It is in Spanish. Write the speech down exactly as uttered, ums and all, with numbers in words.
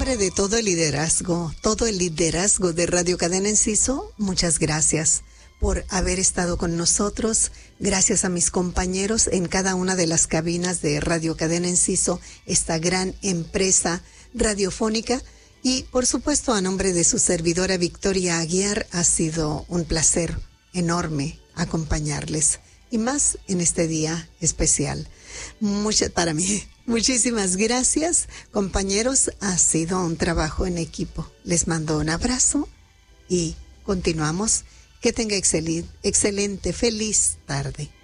nombre de todo el liderazgo, todo el liderazgo de Radio Cadena Enciso, muchas gracias por haber estado con nosotros. Gracias a mis compañeros en cada una de las cabinas de Radio Cadena Enciso, esta gran empresa radiofónica. Y, por supuesto, a nombre de su servidora Victoria Aguiar, ha sido un placer enorme acompañarles. Y más en este día especial. Mucha, para mí, muchísimas gracias, compañeros. Ha sido un trabajo en equipo. Les mando un abrazo y continuamos. Que tenga excelente, excelente, feliz tarde.